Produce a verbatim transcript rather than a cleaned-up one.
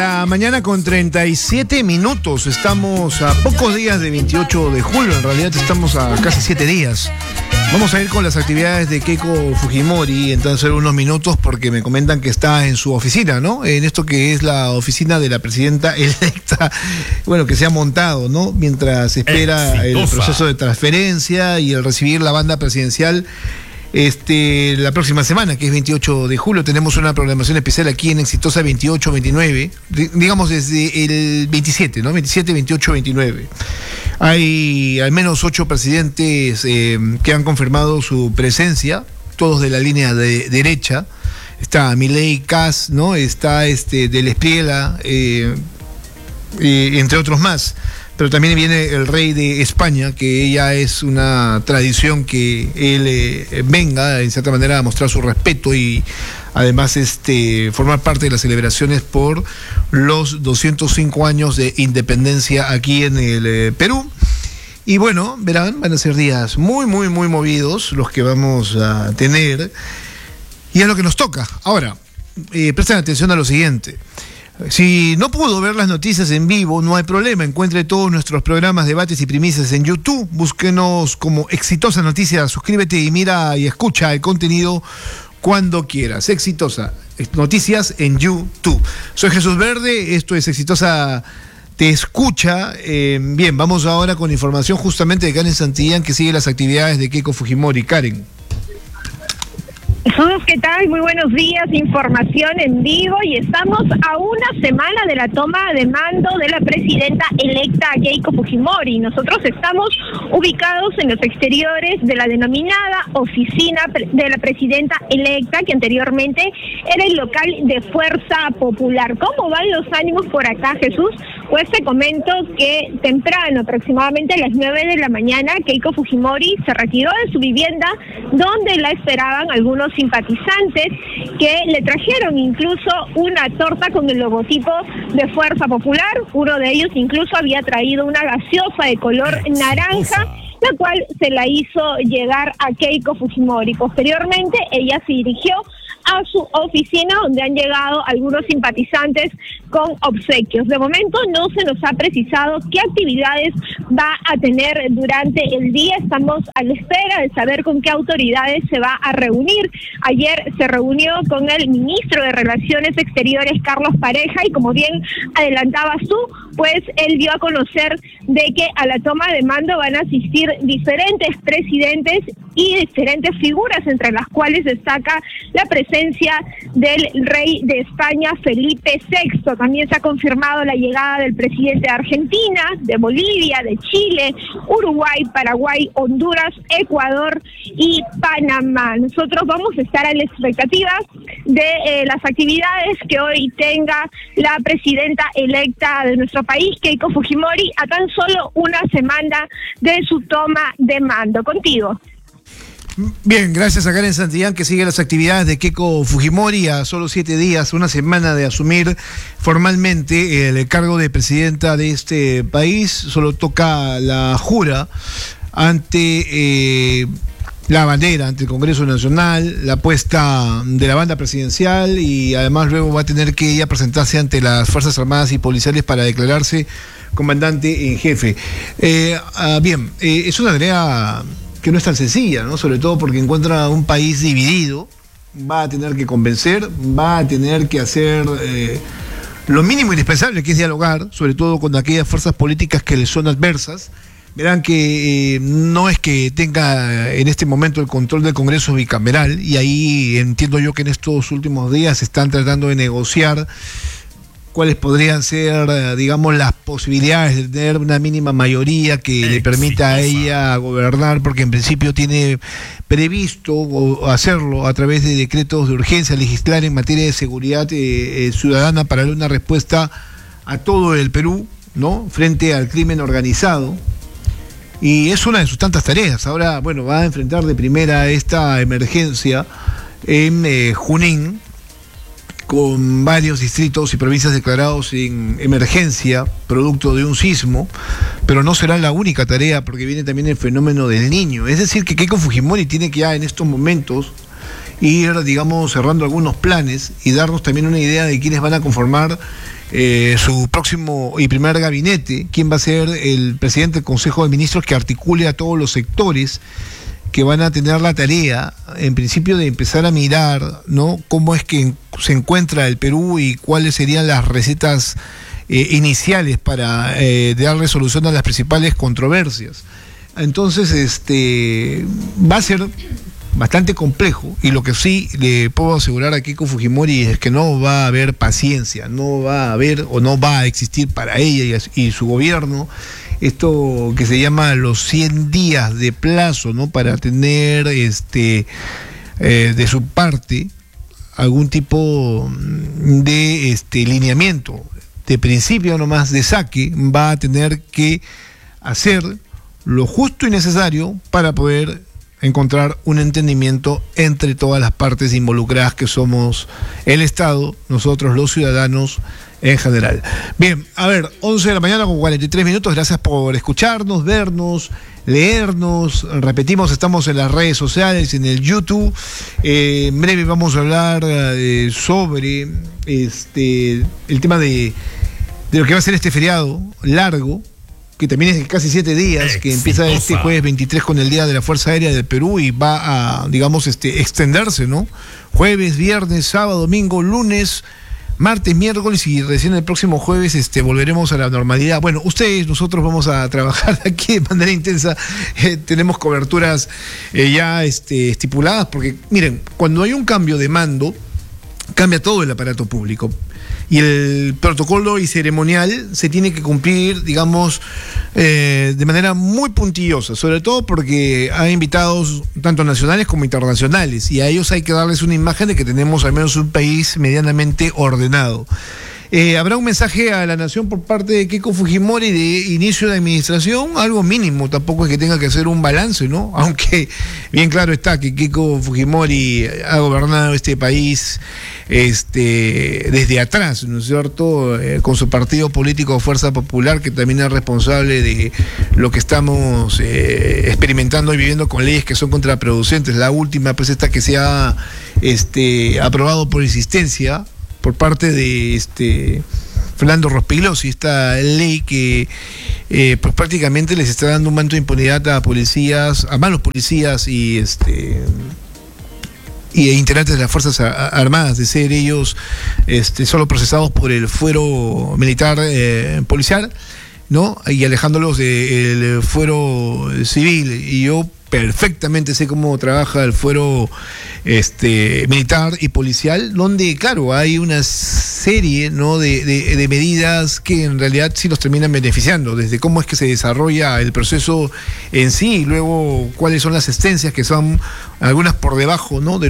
La mañana con treinta y siete minutos, estamos a pocos días de veintiocho de julio, en realidad estamos a casi siete días. Vamos a ir con las actividades de Keiko Fujimori en tan solo unos minutos porque me comentan que está en su oficina, ¿no? En esto que es la oficina de la presidenta electa, bueno, que se ha montado, ¿no? Mientras espera el proceso de transferencia y el recibir la banda presidencial. Este, la próxima semana, que es veintiocho de julio, tenemos una programación especial aquí en Exitosa veintiocho veintinueve, digamos desde el veintisiete, ¿no? veintisiete, veintiocho, veintinueve. Hay al menos ocho presidentes eh, que han confirmado su presencia, todos de la línea de derecha. Está Milei, Kast, ¿no? Está este Del Espriella, eh, eh, entre otros más. Pero también viene el rey de España, que ya es una tradición que él eh, venga, en cierta manera, a mostrar su respeto y además este formar parte de las celebraciones por los doscientos cinco años de independencia aquí en el eh, Perú. Y bueno, verán, van a ser días muy, muy, muy movidos los que vamos a tener. Y es lo que nos toca. Ahora, eh, presten atención a lo siguiente. Si no pudo ver las noticias en vivo, no hay problema. Encuentre todos nuestros programas, debates y primicias en YouTube. Búsquenos como Exitosa Noticias. Suscríbete y mira y escucha el contenido cuando quieras. Exitosa Noticias en YouTube. Soy Jesús Verde, esto es Exitosa Te Escucha. Eh, bien, vamos ahora con información justamente de Karen Santillán, que sigue las actividades de Keiko Fujimori. Karen. Jesús, ¿qué tal? Muy buenos días, información en vivo y estamos a una semana de la toma de mando de la presidenta electa Keiko Fujimori. Nosotros estamos ubicados en los exteriores de la denominada oficina de la presidenta electa, que anteriormente era el local de Fuerza Popular. ¿Cómo van los ánimos por acá, Jesús? Pues te comento que temprano, aproximadamente a las nueve de la mañana, Keiko Fujimori se retiró de su vivienda donde la esperaban algunos simpatizantes que le trajeron incluso una torta con el logotipo de Fuerza Popular. Uno de ellos incluso había traído una gaseosa de color naranja, la cual se la hizo llegar a Keiko Fujimori. Posteriormente, ella se dirigió a su oficina, donde han llegado algunos simpatizantes con obsequios. De momento no se nos ha precisado qué actividades va a tener durante el día. Estamos a la espera de saber con qué autoridades se va a reunir. Ayer se reunió con el ministro de Relaciones Exteriores, Carlos Pareja, y como bien adelantabas tú, pues él dio a conocer de que a la toma de mando van a asistir diferentes presidentes y diferentes figuras, entre las cuales destaca la presencia del rey de España, Felipe sexto. También se ha confirmado la llegada del presidente de Argentina, de Bolivia, de Chile, Uruguay, Paraguay, Honduras, Ecuador y Panamá. Nosotros vamos a estar a la expectativa de eh, las actividades que hoy tenga la presidenta electa de nuestro país, Keiko Fujimori, a tan solo una semana de su toma de mando. Contigo. Bien, gracias a Karen Santillán, que sigue las actividades de Keiko Fujimori a solo siete días, una semana de asumir formalmente el cargo de presidenta de este país. Solo toca la jura ante eh, la bandera, ante el Congreso Nacional, la puesta de la banda presidencial, y además luego va a tener que ella presentarse ante las Fuerzas Armadas y Policiales para declararse comandante en jefe. Eh, ah, bien, eh, es una tarea que no es tan sencilla, ¿no? Sobre todo porque encuentra un país dividido, va a tener que convencer, va a tener que hacer eh, lo mínimo indispensable, que es dialogar, sobre todo con aquellas fuerzas políticas que le son adversas. Verán que eh, no es que tenga en este momento el control del Congreso bicameral, y ahí entiendo yo que en estos últimos días están tratando de negociar cuáles podrían ser, digamos, las posibilidades de tener una mínima mayoría que le permita a ella gobernar, porque en principio tiene previsto hacerlo a través de decretos de urgencia, legislar en materia de seguridad eh, eh, ciudadana para dar una respuesta a todo el Perú, ¿no?, frente al crimen organizado. Y es una de sus tantas tareas. Ahora, bueno, va a enfrentar de primera esta emergencia en eh, Junín, con varios distritos y provincias declarados en emergencia, producto de un sismo, pero no será la única tarea, porque viene también el fenómeno del Niño. Es decir, que Keiko Fujimori tiene que ya en estos momentos ir, digamos, cerrando algunos planes y darnos también una idea de quiénes van a conformar eh, su próximo y primer gabinete, quién va a ser el presidente del Consejo de Ministros que articule a todos los sectores que van a tener la tarea, en principio, de empezar a mirar, ¿no?, cómo es que se encuentra el Perú y cuáles serían las recetas eh, iniciales para eh, dar resolución a las principales controversias. Entonces, este va a ser bastante complejo, y lo que sí le puedo asegurar a Keiko Fujimori es que no va a haber paciencia, no va a haber o no va a existir para ella y, y su gobierno esto que se llama los cien días de plazo, ¿no?, para tener este eh, de su parte algún tipo de este lineamiento de principio nomás de saque. Va a tener que hacer lo justo y necesario para poder encontrar un entendimiento entre todas las partes involucradas, que somos el Estado, nosotros los ciudadanos en general. Bien, a ver, once de la mañana con cuarenta y tres minutos, gracias por escucharnos, vernos, leernos. Repetimos, estamos en las redes sociales, en el YouTube. Eh, en breve vamos a hablar eh, sobre este el tema de, de lo que va a ser este feriado largo, que también es de casi siete días, exitosa, que empieza este jueves veintitrés con el Día de la Fuerza Aérea del Perú y va a, digamos, este extenderse, ¿no? Jueves, viernes, sábado, domingo, lunes, martes, miércoles, y recién el próximo jueves este volveremos a la normalidad. Bueno, ustedes, nosotros vamos a trabajar aquí de manera intensa. Eh, tenemos coberturas eh, ya este, estipuladas, porque miren, cuando hay un cambio de mando, cambia todo el aparato público. Y el protocolo y ceremonial se tiene que cumplir, digamos, eh, de manera muy puntillosa, sobre todo porque hay invitados tanto nacionales como internacionales, y a ellos hay que darles una imagen de que tenemos al menos un país medianamente ordenado. Eh, habrá un mensaje a la nación por parte de Keiko Fujimori de inicio de administración, algo mínimo, tampoco es que tenga que hacer un balance, ¿no? Aunque bien claro está que Keiko Fujimori ha gobernado este país este desde atrás, ¿no es cierto? Eh, con su partido político Fuerza Popular, que también es responsable de lo que estamos eh, experimentando y viviendo con leyes que son contraproducentes. La última, pues, esta que se ha este, aprobado por insistencia por parte de este Fernando Rospigliosi, esta ley que eh, pues prácticamente les está dando un manto de impunidad a policías, a malos policías y este y integrantes de las Fuerzas Armadas, de ser ellos este solo procesados por el fuero militar eh, policial, ¿no? Y alejándolos del fuero civil. Y yo perfectamente sé cómo trabaja el fuero este militar y policial, donde claro hay una serie, ¿no?, de, de, de medidas que en realidad sí los terminan beneficiando, desde cómo es que se desarrolla el proceso en sí, y luego cuáles son las esencias que son algunas por debajo, ¿no?, de